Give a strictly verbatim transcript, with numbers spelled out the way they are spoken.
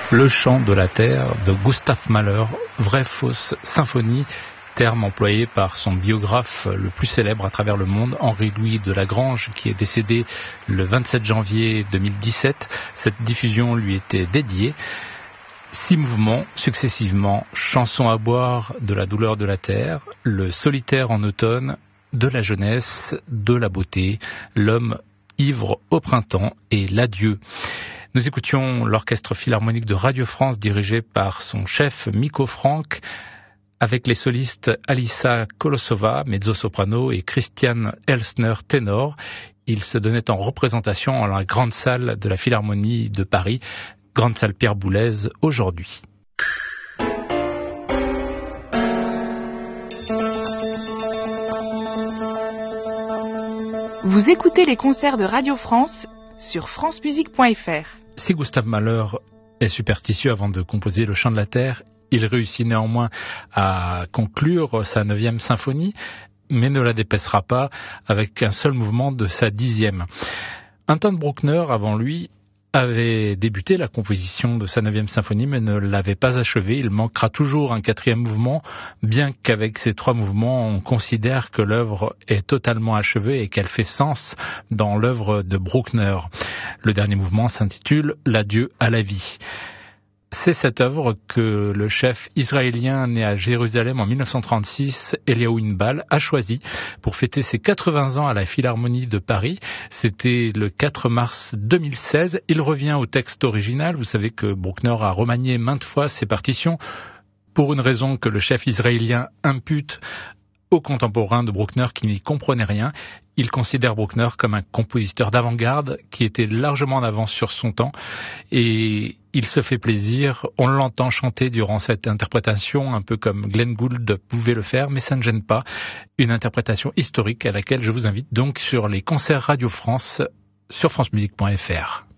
Le chant de la terre de Gustav Mahler, vraie fausse symphonie, terme employé par son biographe le plus célèbre à travers le monde, Henri-Louis de Lagrange, qui est décédé le vingt-sept janvier deux mille dix-sept. Cette diffusion lui était dédiée. Six mouvements successivement: chanson à boire de la douleur de la terre, le solitaire en automne, de la jeunesse, de la beauté, l'homme ivre au printemps et l'adieu. Nous écoutions l'orchestre philharmonique de Radio France dirigé par son chef Miko Franck, avec les solistes Alissa Kolosova, mezzo-soprano, et Christian Elsner, ténor. Ils se donnaient en représentation en la grande salle de la Philharmonie de Paris, grande salle Pierre Boulez, aujourd'hui. Vous écoutez les concerts de Radio France sur france musique point f r. Si Gustav Mahler est superstitieux avant de composer le chant de la terre, il réussit néanmoins à conclure sa neuvième symphonie, mais ne la dépassera pas avec un seul mouvement de sa dixième. Anton Bruckner, avant lui, avait débuté la composition de sa neuvième symphonie, mais ne l'avait pas achevée. Il manquera toujours un quatrième mouvement, bien qu'avec ces trois mouvements, on considère que l'œuvre est totalement achevée et qu'elle fait sens dans l'œuvre de Bruckner. Le dernier mouvement s'intitule « L'adieu à la vie ». C'est cette œuvre que le chef israélien né à Jérusalem en mille neuf cent trente-six, Eliaou Inbal, a choisi pour fêter ses quatre-vingts ans à la Philharmonie de Paris. C'était le quatre mars deux mille seize. Il revient au texte original. Vous savez que Bruckner a remanié maintes fois ses partitions pour une raison que le chef israélien impute aux contemporains de Bruckner qui n'y comprenaient rien. Il considère Bruckner comme un compositeur d'avant-garde qui était largement en avance sur son temps, et il se fait plaisir. On l'entend chanter durant cette interprétation, un peu comme Glenn Gould pouvait le faire, mais ça ne gêne pas. Une interprétation historique à laquelle je vous invite donc sur les concerts Radio France sur france musique point f r.